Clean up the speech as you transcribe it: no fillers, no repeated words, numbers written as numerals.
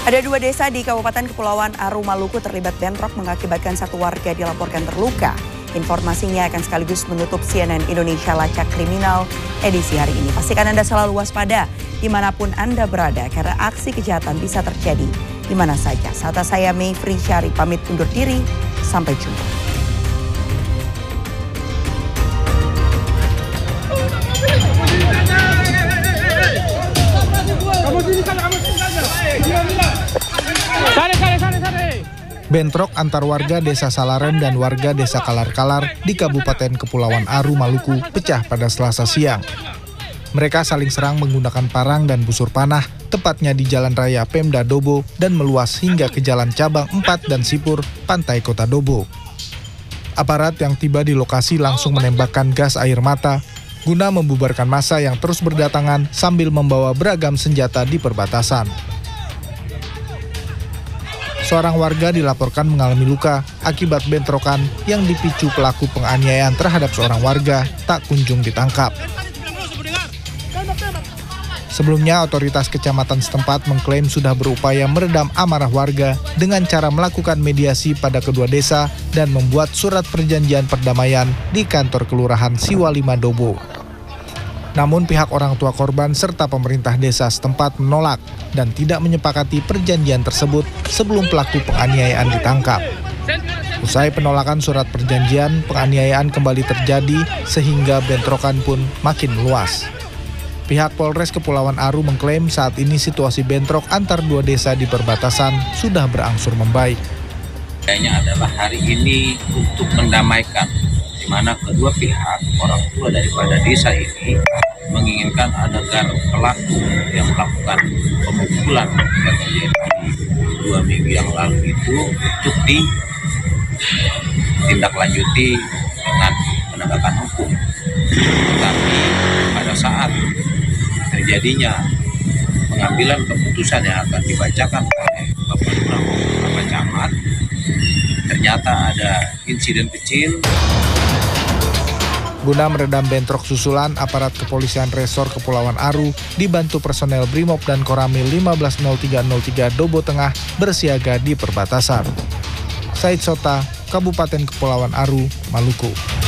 Ada 2 desa di Kabupaten Kepulauan Aru, Maluku terlibat bentrok mengakibatkan 1 warga dilaporkan terluka. Informasinya akan sekaligus menutup CNN Indonesia Lacak Kriminal edisi hari ini. Pastikan Anda selalu waspada dimanapun Anda berada karena aksi kejahatan bisa terjadi di mana saja. Saat saya Mayfri Syari pamit undur diri, sampai jumpa. Bentrok antar warga Desa Salaren dan warga Desa Kalar-Kalar di Kabupaten Kepulauan Aru, Maluku pecah pada Selasa siang. Mereka saling serang menggunakan parang dan busur panah, tepatnya di Jalan Raya Pemda Dobo dan meluas hingga ke Jalan Cabang 4 dan Sipur, Pantai Kota Dobo. Aparat yang tiba di lokasi langsung menembakkan gas air mata guna membubarkan massa yang terus berdatangan sambil membawa beragam senjata di perbatasan. Seorang warga dilaporkan mengalami luka akibat bentrokan yang dipicu pelaku penganiayaan terhadap seorang warga tak kunjung ditangkap. Sebelumnya, otoritas kecamatan setempat mengklaim sudah berupaya meredam amarah warga dengan cara melakukan mediasi pada kedua desa dan membuat surat perjanjian perdamaian di kantor Kelurahan Siwalima Dobo. Namun pihak orang tua korban serta pemerintah desa setempat menolak dan tidak menyepakati perjanjian tersebut sebelum pelaku penganiayaan ditangkap. Usai penolakan surat perjanjian, penganiayaan kembali terjadi sehingga bentrokan pun makin meluas. Pihak Polres Kepulauan Aru mengklaim saat ini situasi bentrok antar 2 desa di perbatasan sudah berangsur membaik. Kayaknya adalah hari ini untuk mendamaikan, di mana kedua pihak, orang tua daripada desa ini menginginkan agar pelaku yang melakukan pemukulan yang terjadi 2 minggu yang lalu itu untuk ditindaklanjuti dengan penegakan hukum. Tapi pada saat terjadinya pengambilan keputusan yang akan dibacakan oleh Bapak Lurah maupun Bapak Camat, ternyata ada insiden kecil. Guna meredam bentrok susulan, aparat kepolisian Resor Kepulauan Aru dibantu personel Brimob dan Koramil 150303 Dobo Tengah bersiaga di perbatasan. Said Sota, Kabupaten Kepulauan Aru, Maluku.